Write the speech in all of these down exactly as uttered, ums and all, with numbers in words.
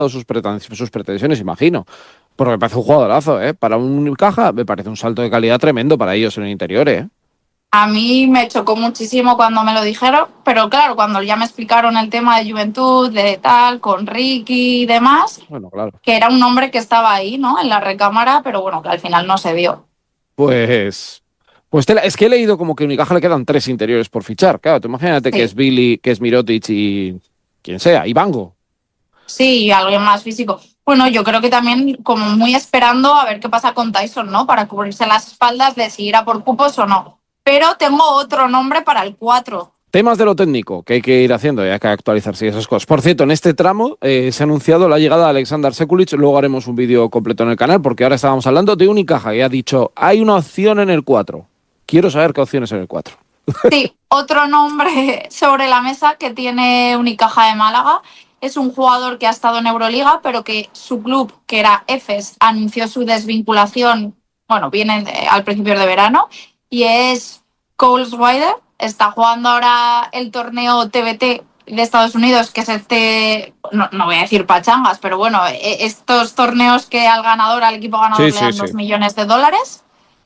sus, preten- sus pretensiones, imagino. Porque me parece un jugadorazo, ¿eh? Para un Unicaja me parece un salto de calidad tremendo para ellos en el interior, ¿eh? A mí me chocó muchísimo cuando me lo dijeron, pero claro, cuando ya me explicaron el tema de Juventud, de tal, con Ricky y demás, Bueno, claro. que era un hombre que estaba ahí, ¿no? En la recámara, pero bueno, que al final no se dio. Pues... Pues te la- es que he leído como que a Unicaja le quedan tres interiores por fichar. Claro, tú imagínate que es Sí, Billy, que es Mirotic y... quien sea, y Bango. sí, y alguien más físico. Bueno, yo creo que también como muy esperando a ver qué pasa con Tyson, ¿no? Para cubrirse las espaldas de si ir a por cupos o no. Pero tengo otro nombre para el cuatro. Temas de lo técnico que hay que ir haciendo y hay que actualizarse y esas cosas. Por cierto, en este tramo eh, se ha anunciado la llegada de Alexander Sekulic. Luego haremos un vídeo completo en el canal porque ahora estábamos hablando de Unicaja y ha dicho, hay una opción en el cuatro. Quiero saber qué opciones en el cuatro. Sí, otro nombre sobre la mesa que tiene Unicaja de Málaga. Es un jugador que ha estado en Euroliga, pero que su club, que era Efes, anunció su desvinculación, bueno, viene eh, al principio de verano, y es Cole Swider. Está jugando ahora el torneo T B T de Estados Unidos, que es este, no, no voy a decir pachangas, pero bueno, eh, estos torneos que al ganador, al equipo ganador Sí, le sí, dan sí. dos millones de dólares.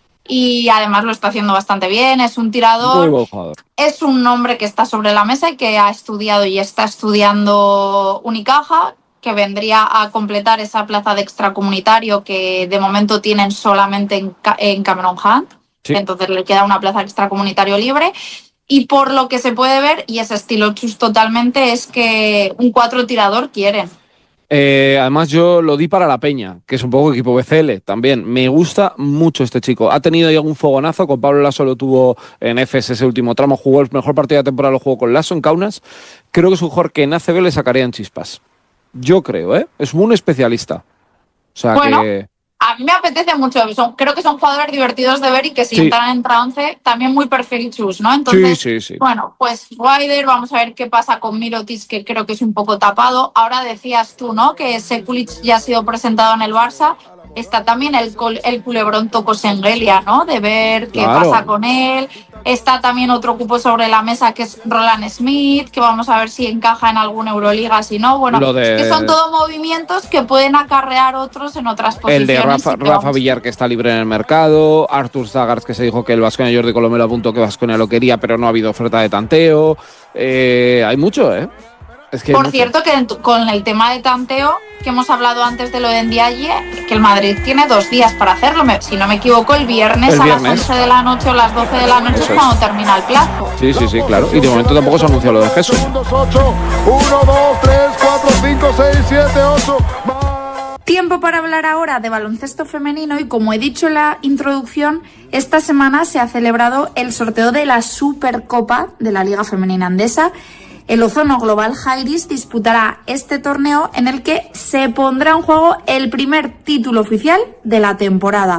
Y además lo está haciendo bastante bien, es un Muy tirador, buen jugador. es un nombre que está sobre la mesa y que ha estudiado y está estudiando Unicaja, que vendría a completar esa plaza de extracomunitario que de momento tienen solamente en, en Cameron Hunt. Sí. Entonces le queda una plaza extracomunitario libre. Y por lo que se puede ver, y es estilo Chus totalmente, es que un cuatro tirador quieren. Eh, además yo lo di para la Peña, que es un poco equipo B C L también. Me gusta mucho este chico. Ha tenido ya un fogonazo, con Pablo Lasso lo tuvo en Efes ese último tramo, jugó el mejor partido de la temporada, lo jugó con Lasso en Kaunas. Creo que es un jugador que en A C B le sacarían chispas. Yo creo, ¿eh? Es muy un especialista. O sea Bueno, que... a mí me apetece mucho. Son, creo que son jugadores divertidos de ver y que si Sí. entran en trance, también muy perfil Chus, ¿no? Sí, Entonces, sí, sí. bueno, pues Ryder, vamos a ver qué pasa con Mirotic, que creo que es un poco tapado. Ahora decías tú, ¿no? Que Sekulic ya ha sido presentado en el Barça. Está también el, col- el culebrón Toko Sengelia, ¿no? De ver qué Claro. pasa con él. Está también otro cupo sobre la mesa que es Roland Smith, que vamos a ver si encaja en alguna Euroliga, si no. Bueno, Lo de- que son todos movimientos que pueden acarrear otros en otras posiciones. El de Rafa, y que Rafa vamos- Villar, que está libre en el mercado. Artur Zagars, que se dijo que el Baskonia, Jordi Colomelo apuntó que Baskonia lo quería, pero no ha habido oferta de tanteo. Eh, hay mucho, ¿eh? Es que hay Por mucho. cierto, que en tu- con el tema de tanteo, que hemos hablado antes de lo de Ndiaye, que el Madrid tiene dos días para hacerlo. Me- si no me equivoco, el viernes, El a viernes. las once de la noche o las doce de la noche Eso es es. cuando termina el plazo. Sí, sí, sí, claro. Y de momento tampoco se ha anunciado lo de Jesús. uno, dos, tres, cuatro, cinco, seis, siete, ocho. Tiempo para hablar ahora de baloncesto femenino y como he dicho en la introducción, esta semana se ha celebrado el sorteo de la Supercopa de la Liga Femenina Andesa. El Ozono Global Jairis disputará este torneo en el que se pondrá en juego el primer título oficial de la temporada.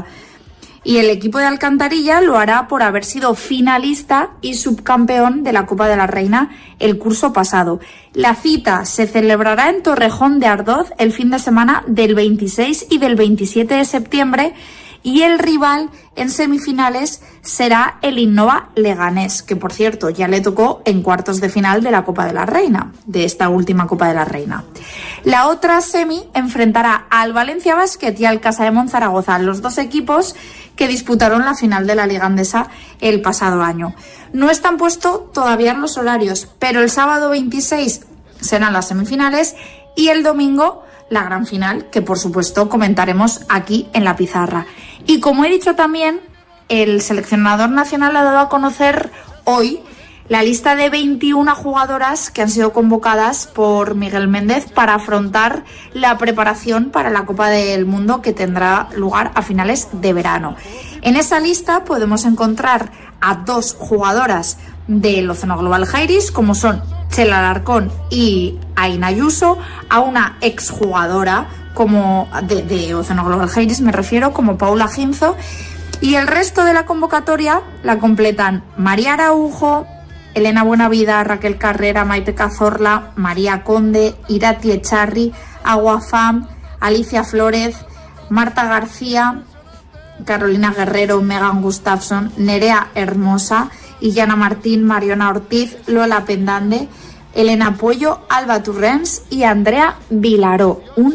Y el equipo de Alcantarilla lo hará por haber sido finalista y subcampeón de la Copa de la Reina el curso pasado. La cita se celebrará en Torrejón de Ardoz el fin de semana del veintiséis y del veintisiete de septiembre y el rival en semifinales será el Innova Leganés, que por cierto ya le tocó en cuartos de final de la Copa de la Reina, de esta última Copa de la Reina. La otra semi enfrentará al Valencia Basket y al Casademont Zaragoza, los dos equipos que disputaron la final de la Liga Andesa el pasado año. No están puestos todavía los horarios, pero el sábado veintiséis serán las semifinales y el domingo la gran final, que por supuesto comentaremos aquí en la pizarra. Y como he dicho también, el seleccionador nacional ha dado a conocer hoy la lista de veintiuna jugadoras que han sido convocadas por Miguel Méndez para afrontar la preparación para la Copa del Mundo que tendrá lugar a finales de verano. En esa lista podemos encontrar a dos jugadoras del Ozono Global Jairis, como son Chela Alarcón y Aina Ayuso, a una exjugadora como de, de Ozono Global Jairis, me refiero, como Paula Ginzo, y el resto de la convocatoria la completan María Araujo, Elena Buenavida, Raquel Carrera, Maite Cazorla, María Conde, Irati Echarri, Agua Fam, Alicia Flórez, Marta García, Carolina Guerrero, Megan Gustafson, Nerea Hermosa, Illana Martín, Mariona Ortiz, Lola Pendande, Elena Puello, Alba Turrens y Andrea Vilaró. Un